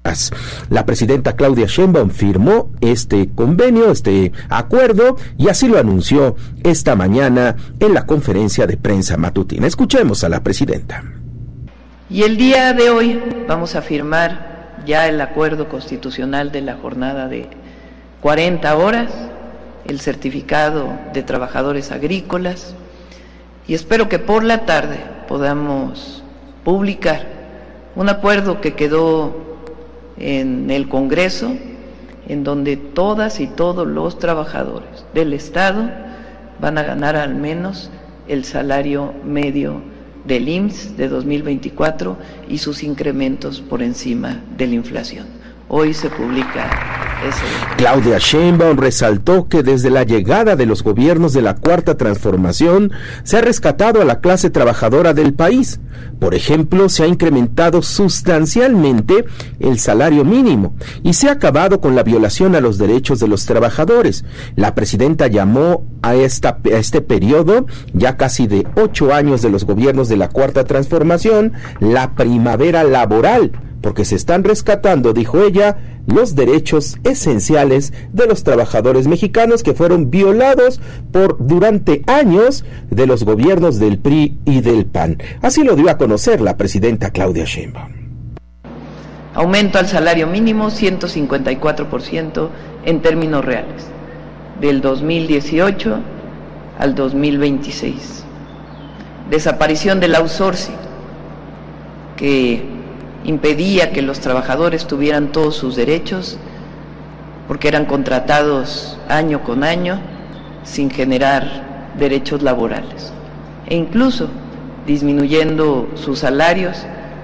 La presidenta Claudia Sheinbaum firmó este convenio, este acuerdo, y así lo anunció esta mañana en la conferencia de prensa matutina. Escuchemos a la presidenta. Y el día de hoy vamos a firmar ya el acuerdo constitucional de la jornada de 40 horas, el certificado de trabajadores agrícolas, y espero que por la tarde podamos publicar un acuerdo que quedó en el Congreso, en donde todas y todos los trabajadores del Estado van a ganar al menos el salario medio del IMSS de 2024 y sus incrementos por encima de la inflación. Hoy se publica ese. Claudia Sheinbaum resaltó que desde la llegada de los gobiernos de la Cuarta Transformación se ha rescatado a la clase trabajadora del país. Por ejemplo, se ha incrementado sustancialmente el salario mínimo y se ha acabado con la violación a los derechos de los trabajadores. La presidenta llamó a este periodo, ya casi de 8 años de los gobiernos de la Cuarta Transformación, la primavera laboral, porque se están rescatando, dijo ella, los derechos esenciales de los trabajadores mexicanos que fueron violados durante años de los gobiernos del PRI y del PAN. Así lo dio a conocer la presidenta Claudia Sheinbaum. Aumento al salario mínimo 154% en términos reales, del 2018 al 2026. Desaparición del outsourcing, que impedía que los trabajadores tuvieran todos sus derechos porque eran contratados año con año sin generar derechos laborales, e incluso disminuyendo sus salarios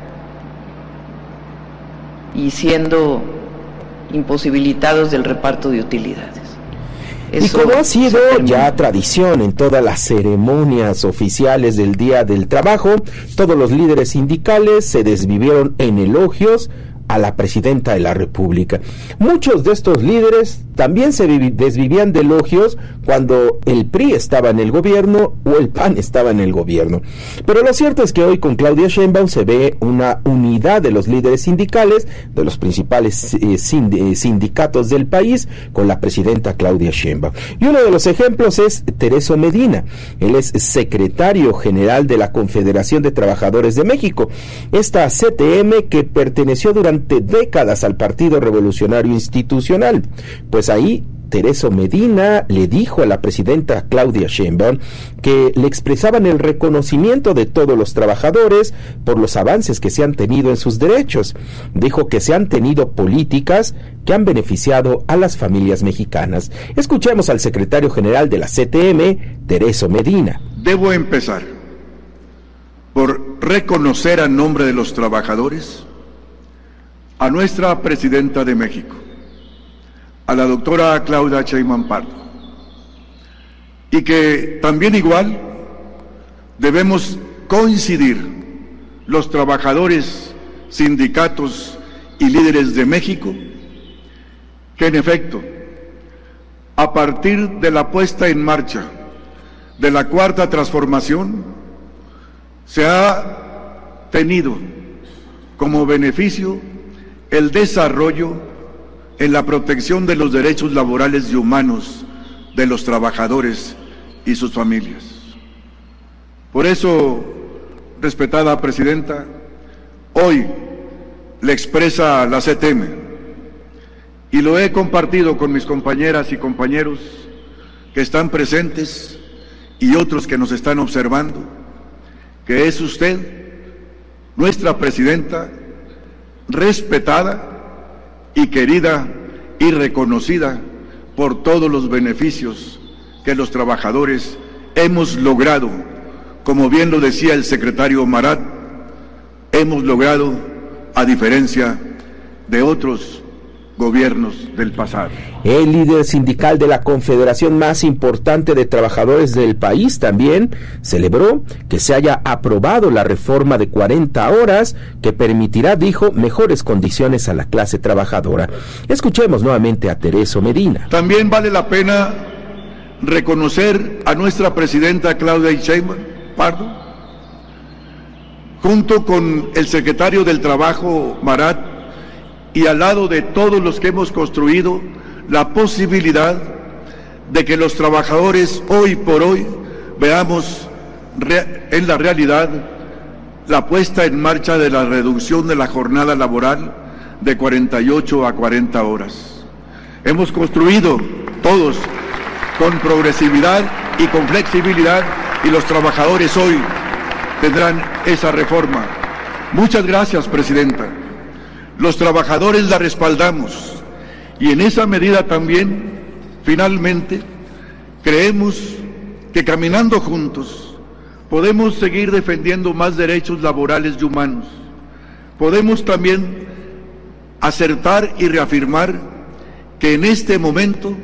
y siendo imposibilitados del reparto de utilidades. Y como ha sido ya tradición en todas las ceremonias oficiales del Día del Trabajo, todos los líderes sindicales se desvivieron en elogios a la presidenta de la República. Muchos de estos líderes también se desvivían de elogios cuando el PRI estaba en el gobierno o el PAN estaba en el gobierno. Pero lo cierto es que hoy con Claudia Sheinbaum se ve una unidad de los líderes sindicales, de los principales sindicatos del país, con la presidenta Claudia Sheinbaum. Y uno de los ejemplos es Tereso Medina. Él es secretario general de la Confederación de Trabajadores de México, esta CTM que perteneció durante décadas al Partido Revolucionario Institucional. Pues ahí Tereso Medina le dijo a la presidenta Claudia Sheinbaum que le expresaban el reconocimiento de todos los trabajadores por los avances que se han tenido en sus derechos. Dijo que se han tenido políticas que han beneficiado a las familias mexicanas. Escuchemos al secretario general de la CTM, Tereso Medina. Debo empezar por reconocer a nombre de los trabajadores a nuestra presidenta de México, a la doctora Claudia Sheinbaum Pardo, y que también igual debemos coincidir los trabajadores, sindicatos y líderes de México, que en efecto, a partir de la puesta en marcha de la Cuarta Transformación, se ha tenido como beneficio el desarrollo en la protección de los derechos laborales y humanos de los trabajadores y sus familias. Por eso, respetada presidenta, hoy le expresa la CTM, y lo he compartido con mis compañeras y compañeros que están presentes y otros que nos están observando, que es usted, nuestra presidenta, respetada y querida y reconocida por todos los beneficios que los trabajadores hemos logrado. Como bien lo decía el secretario Marat, hemos logrado a diferencia de otros gobiernos del pasado. El líder sindical de la confederación más importante de trabajadores del país también celebró que se haya aprobado la reforma de 40 horas que permitirá, dijo, mejores condiciones a la clase trabajadora. Escuchemos nuevamente a Tereso Medina. También vale la pena reconocer a nuestra presidenta Claudia Sheinbaum Pardo, junto con el secretario del Trabajo Marat y al lado de todos los que hemos construido la posibilidad de que los trabajadores hoy por hoy veamos en la realidad la puesta en marcha de la reducción de la jornada laboral de 48 a 40 horas. Hemos construido todos con progresividad y con flexibilidad, y los trabajadores hoy tendrán esa reforma. Muchas gracias, Presidenta. Los trabajadores la respaldamos, y en esa medida también, finalmente, creemos que caminando juntos podemos seguir defendiendo más derechos laborales y humanos. Podemos también acertar y reafirmar que en este momento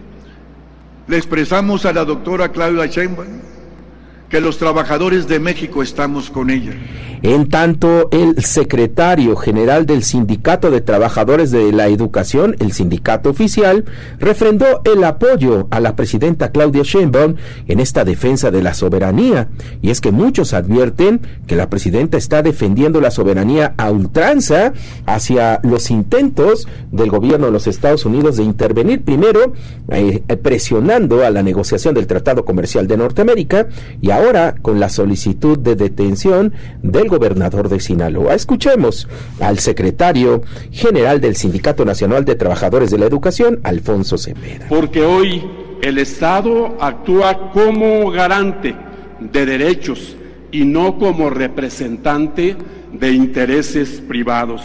le expresamos a la doctora Claudia Sheinbaum que los trabajadores de México estamos con ella. En tanto, el secretario general del Sindicato de Trabajadores de la Educación, el sindicato oficial, refrendó el apoyo a la presidenta Claudia Sheinbaum en esta defensa de la soberanía. Y es que muchos advierten que la presidenta está defendiendo la soberanía a ultranza hacia los intentos del gobierno de los Estados Unidos de intervenir primero presionando a la negociación del Tratado Comercial de Norteamérica, y ahora con la solicitud de detención del gobernador de Sinaloa. Escuchemos al secretario general del Sindicato Nacional de Trabajadores de la Educación, Alfonso Cepeda. Porque hoy el Estado actúa como garante de derechos y no como representante de intereses privados.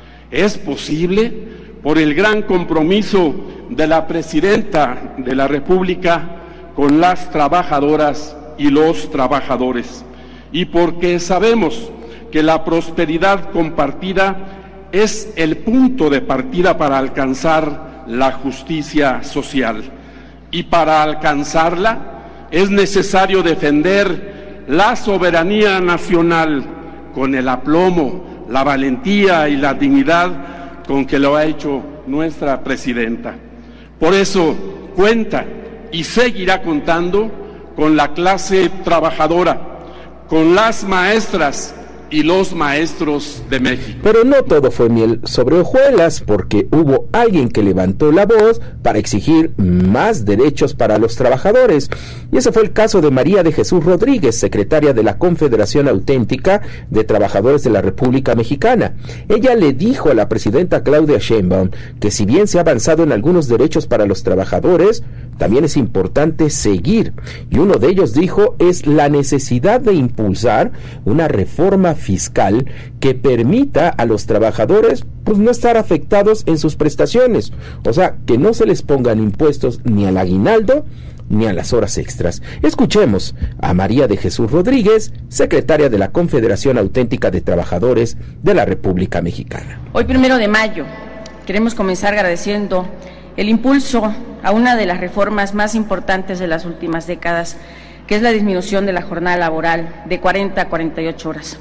Es posible por el gran compromiso de la presidenta de la República con las trabajadoras y los trabajadores, y porque sabemos que la prosperidad compartida es el punto de partida para alcanzar la justicia social, y para alcanzarla es necesario defender la soberanía nacional con el aplomo, la valentía y la dignidad con que lo ha hecho nuestra presidenta. Por eso cuenta y seguirá contando con la clase trabajadora, con las maestras y los maestros de México. Pero no todo fue miel sobre hojuelas, porque hubo alguien que levantó la voz para exigir más derechos para los trabajadores, y ese fue el caso de María de Jesús Rodríguez, secretaria de la Confederación Auténtica de Trabajadores de la República Mexicana. Ella le dijo a la presidenta Claudia Sheinbaum que si bien se ha avanzado en algunos derechos para los trabajadores, también es importante seguir, y uno de ellos, dijo, es la necesidad de impulsar una reforma fiscal que permita a los trabajadores pues no estar afectados en sus prestaciones, o sea, que no se les pongan impuestos ni al aguinaldo ni a las horas extras. Escuchemos a María de Jesús Rodríguez, secretaria de la Confederación Auténtica de Trabajadores de la República Mexicana. Hoy, 1 de mayo, queremos comenzar agradeciendo el impulso a una de las reformas más importantes de las últimas décadas, que es la disminución de la jornada laboral de 40 a 48 horas,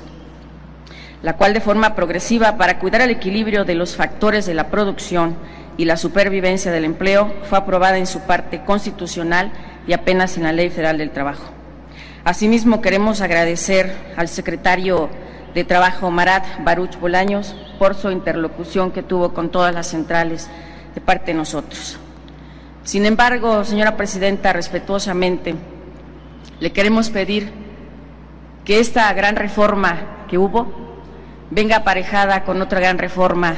la cual de forma progresiva, para cuidar el equilibrio de los factores de la producción y la supervivencia del empleo, fue aprobada en su parte constitucional y apenas en la Ley Federal del Trabajo. Asimismo, queremos agradecer al secretario de Trabajo, Marat Baruch Bolaños, por su interlocución que tuvo con todas las centrales de parte de nosotros. Sin embargo, señora presidenta, respetuosamente, le queremos pedir que esta gran reforma que hubo venga aparejada con otra gran reforma,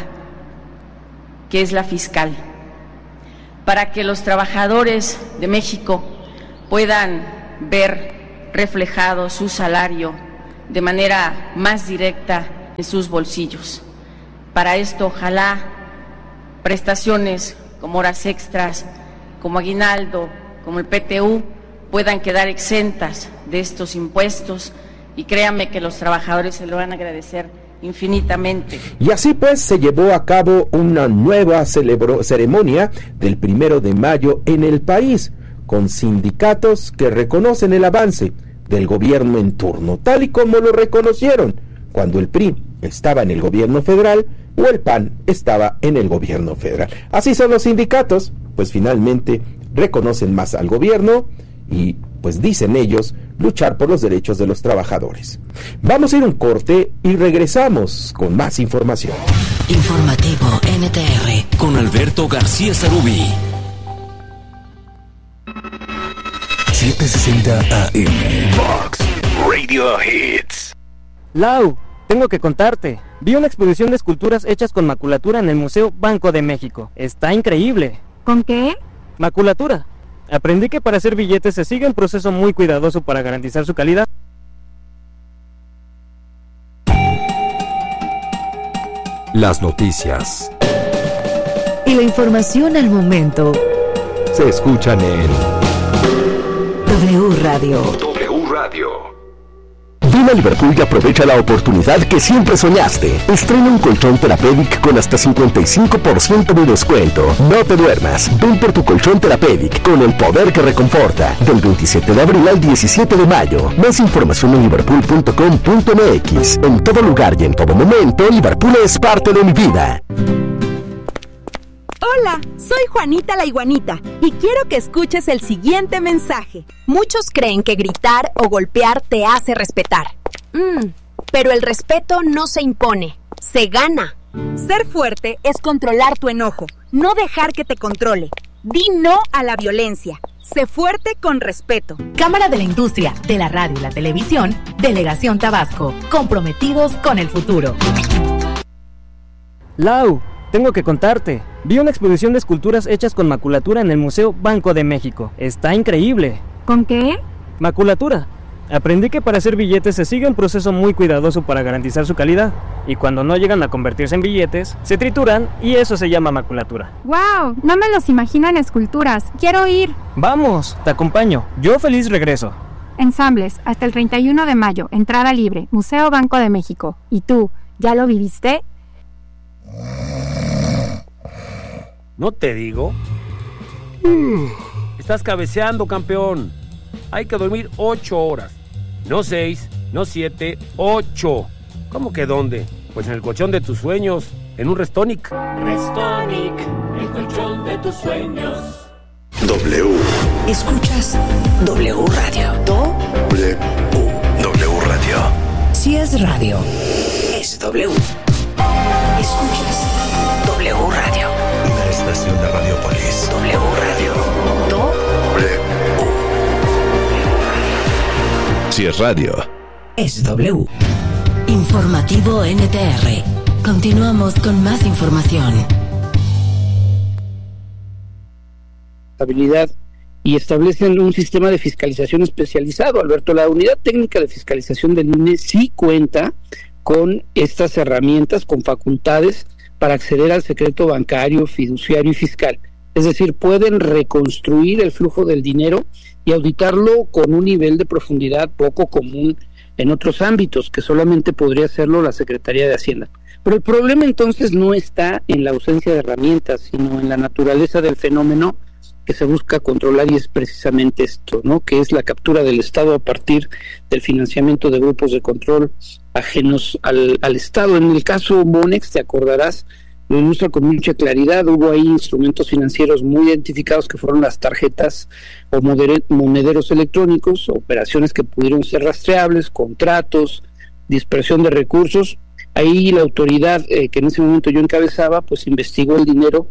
que es la fiscal, para que los trabajadores de México puedan ver reflejado su salario de manera más directa en sus bolsillos. Para esto, ojalá prestaciones como horas extras, como aguinaldo, como el PTU, puedan quedar exentas de estos impuestos, y créanme que los trabajadores se lo van a agradecer infinitamente. Y así pues se llevó a cabo una nueva ceremonia del 1 de mayo en el país, con sindicatos que reconocen el avance del gobierno en turno, tal y como lo reconocieron cuando el PRI estaba en el gobierno federal o el PAN estaba en el gobierno federal. Así son los sindicatos, pues finalmente reconocen más al gobierno y pues dicen ellos, luchar por los derechos de los trabajadores. Vamos a ir a un corte y regresamos con más información. Informativo NTR con Alberto García Sarubí. 760 AM Fox Radio Hits. Lau, tengo que contarte. Vi una exposición de esculturas hechas con maculatura en el Museo Banco de México. Está increíble. ¿Con qué? Maculatura. Aprendí que para hacer billetes se sigue un proceso muy cuidadoso para garantizar su calidad. Las noticias y la información al momento se escuchan en W Radio. W Radio. Ven a Liverpool y aprovecha la oportunidad que siempre soñaste. Estrena un colchón Therapeutic con hasta 55% de descuento. No te duermas. Ven por tu colchón Therapeutic con el poder que reconforta. Del 27 de abril al 17 de mayo. Más información en liverpool.com.mx. En todo lugar y en todo momento, Liverpool es parte de mi vida. Hola, soy Juanita la Iguanita y quiero que escuches el siguiente mensaje. Muchos creen que gritar o golpear te hace respetar. Pero el respeto no se impone, se gana. Ser fuerte es controlar tu enojo, no dejar que te controle. Di no a la violencia. Sé fuerte con respeto. Cámara de la Industria, de la Radio y la Televisión, Delegación Tabasco, comprometidos con el futuro. Lau, tengo que contarte. Vi una exposición de esculturas hechas con maculatura en el Museo Banco de México. Está increíble. ¿Con qué? Maculatura. Aprendí que para hacer billetes se sigue un proceso muy cuidadoso para garantizar su calidad. Y cuando no llegan a convertirse en billetes, se trituran y eso se llama maculatura. ¡Wow! No me los imagino en esculturas. ¡Quiero ir! Vamos, te acompaño. Yo feliz regreso. Ensambles, hasta el 31 de mayo. Entrada libre. Museo Banco de México. ¿Y tú, ya lo viviste? ¿No te digo? Estás cabeceando, campeón. Hay que dormir 8 horas. No 6, no 7, 8. ¿Cómo que dónde? Pues en el colchón de tus sueños, en un Restonic. Restonic, el colchón de tus sueños. W. Escuchas W Radio. W. W Radio. Si es radio, es W. Escuchas W Radio. Una estación de Radiopolis. W Radio. W. Si es radio, es W. Informativo NTR. Continuamos con más información. Y establecen un sistema de fiscalización especializado. Alberto, la unidad técnica de fiscalización del INE sí cuenta con estas herramientas, con facultades para acceder al secreto bancario, fiduciario y fiscal. Es decir, pueden reconstruir el flujo del dinero y auditarlo con un nivel de profundidad poco común en otros ámbitos, que solamente podría hacerlo la Secretaría de Hacienda. Pero el problema entonces no está en la ausencia de herramientas, sino en la naturaleza del fenómeno que se busca controlar, y es precisamente esto, ¿no? Que es la captura del Estado a partir del financiamiento de grupos de control ajenos al Estado. En el caso Monex, te acordarás, lo ilustra con mucha claridad. Hubo ahí instrumentos financieros muy identificados que fueron las tarjetas o monederos electrónicos, operaciones que pudieron ser rastreables, contratos, dispersión de recursos. Ahí la autoridad que en ese momento yo encabezaba, pues investigó el dinero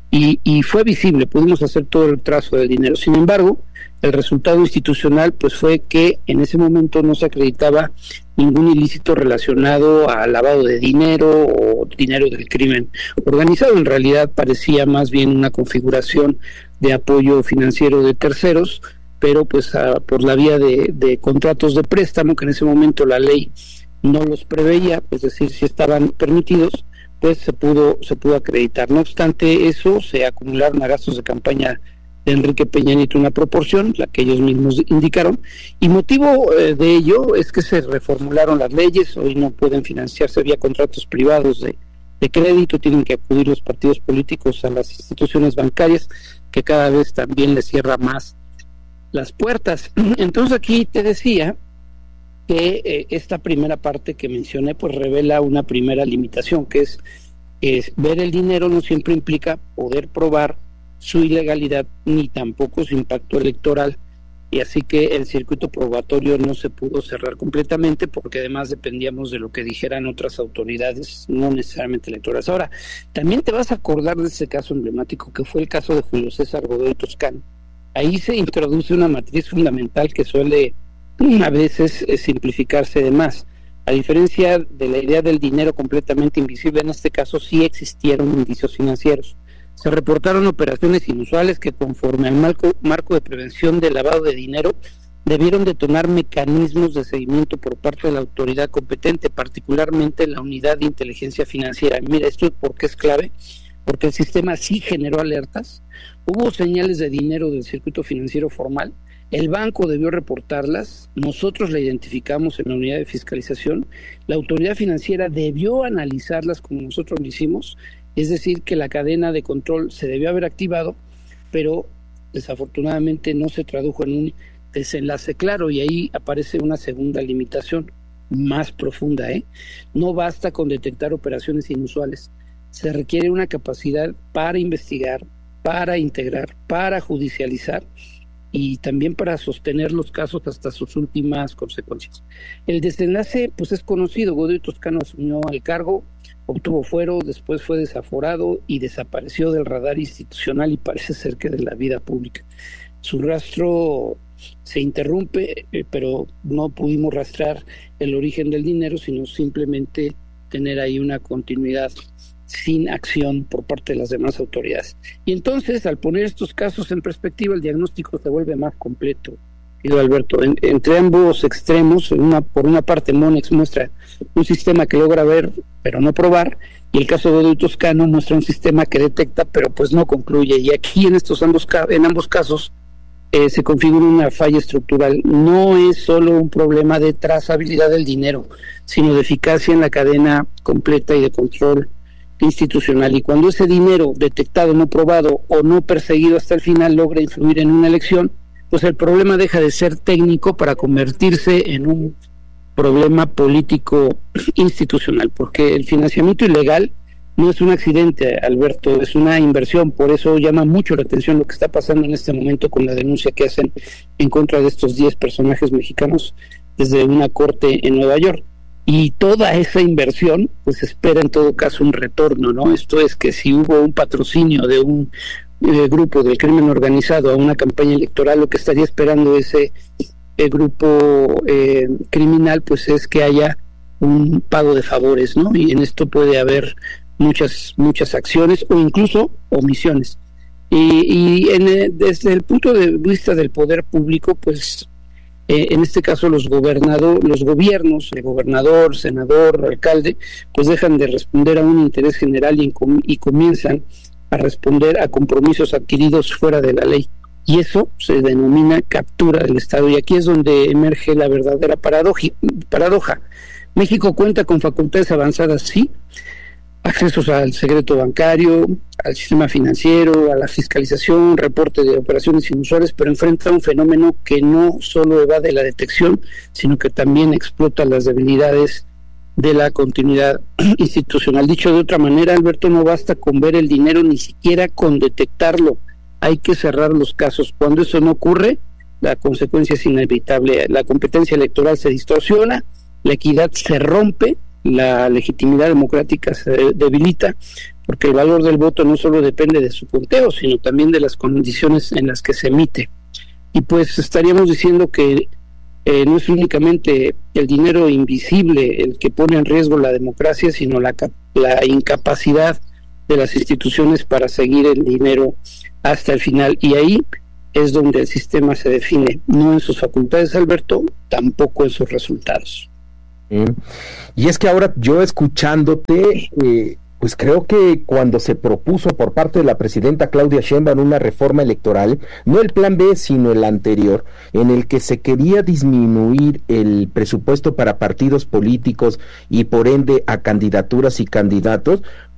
y fue visible, pudimos hacer todo el trazo del dinero. Sin embargo, el resultado institucional pues fue que en ese momento no se acreditaba ningún ilícito relacionado a lavado de dinero o dinero del crimen organizado. En realidad parecía más bien una configuración de apoyo financiero de terceros, pero pues por la vía de contratos de préstamo, que en ese momento la ley no los preveía, es decir, si estaban permitidos, pues se pudo acreditar. No obstante eso, se acumularon a gastos de campaña de Enrique Peña Nieto una proporción, la que ellos mismos indicaron, y motivo de ello es que se reformularon las leyes. Hoy no pueden financiarse vía contratos privados de crédito, tienen que acudir los partidos políticos a las instituciones bancarias, que cada vez también les cierra más las puertas. Entonces aquí te decía que esta primera parte que mencioné pues revela una primera limitación, que es ver el dinero no siempre implica poder probar su ilegalidad ni tampoco su impacto electoral y así que el circuito probatorio no se pudo cerrar completamente porque además dependíamos de lo que dijeran otras autoridades, no necesariamente electorales. Ahora, también te vas a acordar de ese caso emblemático que fue el caso de Julio César Godoy Toscano. Ahí se introduce una matriz fundamental que suele a veces simplificarse de más. A diferencia de la idea del dinero completamente invisible, en este caso sí existieron indicios financieros. Se reportaron operaciones inusuales que, conforme al marco de prevención del lavado de dinero, debieron detonar mecanismos de seguimiento por parte de la autoridad competente, particularmente la Unidad de Inteligencia Financiera. Mira, esto ¿por qué es clave? Porque el sistema sí generó alertas, hubo señales de dinero del circuito financiero formal, el banco debió reportarlas, nosotros la identificamos en la unidad de fiscalización, la autoridad financiera debió analizarlas como nosotros lo hicimos, es decir, que la cadena de control se debió haber activado, pero desafortunadamente no se tradujo en un desenlace claro, y ahí aparece una segunda limitación más profunda, No basta con detectar operaciones inusuales, se requiere una capacidad para investigar, para integrar, para judicializar y también para sostener los casos hasta sus últimas consecuencias. El desenlace pues es conocido. Godoy Toscano asumió el cargo, obtuvo fuero, después fue desaforado y desapareció del radar institucional y parece ser que de la vida pública. Su rastro se interrumpe, pero no pudimos rastrear el origen del dinero, sino simplemente tener ahí una continuidad sin acción por parte de las demás autoridades. Y entonces, al poner estos casos en perspectiva, el diagnóstico se vuelve más completo, querido Alberto. Entre ambos extremos, por una parte Monex muestra un sistema que logra ver pero no probar, y el caso de Godoy Toscano muestra un sistema que detecta pero pues no concluye, y aquí en ambos casos se configura una falla estructural. No es solo un problema de trazabilidad del dinero, sino de eficacia en la cadena completa y de control institucional, y cuando ese dinero detectado, no probado o no perseguido hasta el final logra influir en una elección, pues el problema deja de ser técnico para convertirse en un problema político institucional, porque el financiamiento ilegal no es un accidente, Alberto, es una inversión. Por eso llama mucho la atención lo que está pasando en este momento con la denuncia que hacen en contra de estos 10 personajes mexicanos desde una corte en Nueva York. Y toda esa inversión, pues espera en todo caso un retorno, ¿no? Esto es que si hubo un patrocinio de un grupo del crimen organizado a una campaña electoral, lo que estaría esperando ese grupo criminal, pues es que haya un pago de favores, ¿no? Y en esto puede haber muchas acciones o incluso omisiones. Desde el punto de vista del poder público, pues en este caso los gobiernos, el gobernador, senador, alcalde, pues dejan de responder a un interés general y comienzan a responder a compromisos adquiridos fuera de la ley. Y eso se denomina captura del Estado. Y aquí es donde emerge la verdadera paradoja. México cuenta con facultades avanzadas, sí, accesos al secreto bancario, al sistema financiero, a la fiscalización, reporte de operaciones inusuales, pero enfrenta un fenómeno que no solo evade la detección, sino que también explota las debilidades de la continuidad institucional. Dicho de otra manera, Alberto, no basta con ver el dinero, ni siquiera con detectarlo. Hay que cerrar los casos. Cuando eso no ocurre, la consecuencia es inevitable. La competencia electoral se distorsiona, la equidad se rompe, la legitimidad democrática se debilita, porque el valor del voto no solo depende de su conteo, sino también de las condiciones en las que se emite. Y pues estaríamos diciendo que no es únicamente el dinero invisible el que pone en riesgo la democracia, sino la incapacidad de las instituciones para seguir el dinero hasta el final. Y ahí es donde el sistema se define, no en sus facultades, Alberto, tampoco en sus resultados. Y es que ahora yo escuchándote, pues creo que cuando se propuso por parte de la presidenta Claudia Sheinbaum una reforma electoral, no el plan B, sino el anterior, en el que se quería disminuir el presupuesto para partidos políticos y por ende a candidaturas y candidatos,